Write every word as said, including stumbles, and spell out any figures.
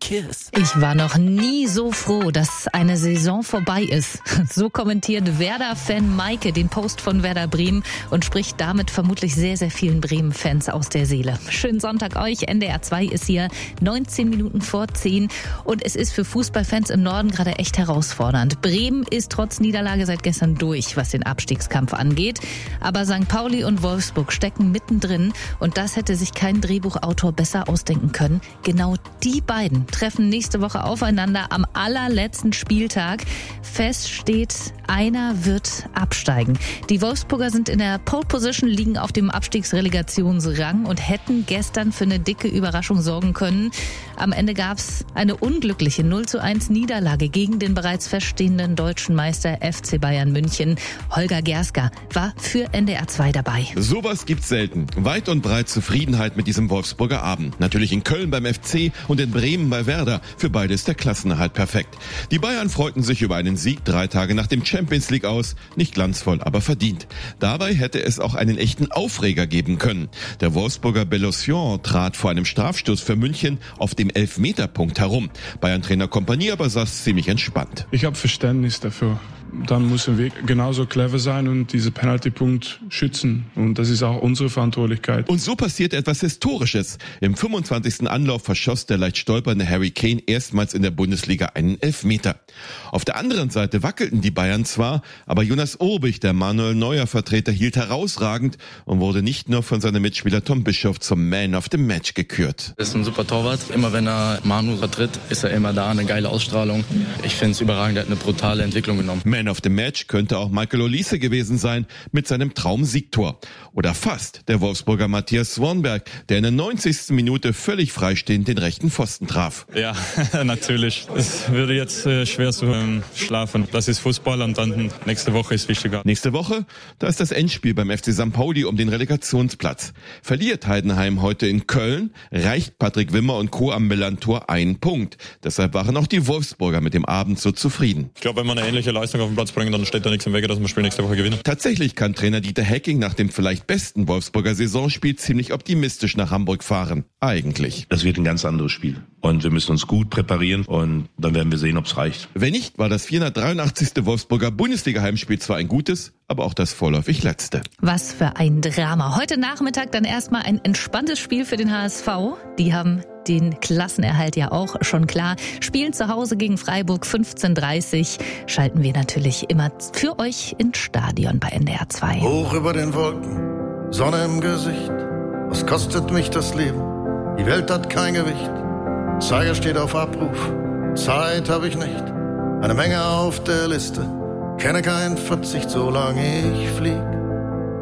kiss. Ich war noch nie so froh, dass eine Saison vorbei ist. So kommentiert Werder-Fan Maike den Post von Werder Bremen und spricht damit vermutlich sehr, sehr vielen Bremen-Fans aus der Seele. Schönen Sonntag euch. N D R zwei ist hier neunzehn Minuten vor zehn und es ist für Fußballfans im Norden gerade echt herausfordernd. Bremen ist trotz Niederlage seit gestern durch, was den Abstiegskampf angeht. Aber Sankt Pauli und Wolfsburg stecken mittendrin und das hätte sich kein Drehbuchautor besser ausdenken können. Genau die beiden treffen nächste Woche aufeinander am allerletzten Spieltag. Fest steht, einer wird absteigen. Die Wolfsburger sind in der Pole Position, liegen auf dem Abstiegsrelegationsrang und hätten gestern für eine dicke Überraschung sorgen können. Am Ende gab es eine unglückliche null zu eins Niederlage gegen den bereits feststehenden deutschen Meister F C Bayern München. Holger Gerska war für N D R zwei dabei. Sowas gibt's selten. Weit und breit Zufriedenheit mit diesem Wolfsburger Abend. Natürlich in Köln beim F C und in Bremen bei Werder. Für beide ist der Klassenerhalt perfekt. Die Bayern freuten sich über einen Sieg drei Tage nach dem Champions League aus. Nicht glanzvoll, aber verdient. Dabei hätte es auch einen echten Aufreger geben können. Der Wolfsburger Bellosion trat vor einem Strafstoß für München auf dem Elfmeterpunkt herum. Bayern-Trainer Kompanie aber saß ziemlich entspannt. Ich habe Verständnis dafür. Dann müssen wir genauso clever sein und diese Penaltypunkt schützen. Und das ist auch unsere Verantwortlichkeit. Und so passiert etwas Historisches. Im fünfundzwanzigsten Anlauf verschoss der leicht stolpernde Harry Kane erstmals in der Bundesliga einen Elfmeter. Auf der anderen Seite wackelten die Bayern zwar, aber Jonas Urbich, der Manuel Neuer-Vertreter, hielt herausragend und wurde nicht nur von seinem Mitspieler Tom Bischoff zum Man of the Match gekürt. Er ist ein super Torwart. Immer wenn er Manu vertritt, ist er immer da. Eine geile Ausstrahlung. Ich finde es überragend. Er hat eine brutale Entwicklung genommen. Man of the Match könnte auch Michael Olise gewesen sein mit seinem Traumsiegtor. Oder fast der Wolfsburger Matthias Swanberg, der in der neunzigsten Minute völlig freistehend den rechten Pfosten traf. Ja, natürlich. Es würde jetzt äh, schwer zu ähm, schlafen. Das ist Fußball und dann nächste Woche ist wichtiger. Nächste Woche, da ist das Endspiel beim F C Sankt Pauli um den Relegationsplatz. Verliert Heidenheim heute in Köln, reicht Patrick Wimmer und Co. am Millantor einen Punkt. Deshalb waren auch die Wolfsburger mit dem Abend so zufrieden. Ich glaube, wenn man eine ähnliche Leistung auf den Platz bringen, dann steht da nichts im Wege, dass wir das Spiel nächste Woche gewinnen. Tatsächlich kann Trainer Dieter Hecking nach dem vielleicht besten Wolfsburger Saisonspiel ziemlich optimistisch nach Hamburg fahren. Eigentlich. Das wird ein ganz anderes Spiel. Und wir müssen uns gut präparieren und dann werden wir sehen, ob es reicht. Wenn nicht, war das vierhundertdreiundachtzigste Wolfsburger Bundesliga-Heimspiel zwar ein gutes, aber auch das vorläufig letzte. Was für ein Drama. Heute Nachmittag dann erstmal ein entspanntes Spiel für den H S V. Die haben den Klassenerhalt ja auch schon klar. Spielen zu Hause gegen Freiburg fünfzehn Uhr dreißig. Schalten wir natürlich immer für euch ins Stadion bei N D R zwei. Hoch über den Wolken, Sonne im Gesicht. Was kostet mich das Leben? Die Welt hat kein Gewicht. Zeiger steht auf Abruf. Zeit habe ich nicht. Eine Menge auf der Liste. Kenne keinen Verzicht, solange ich flieg.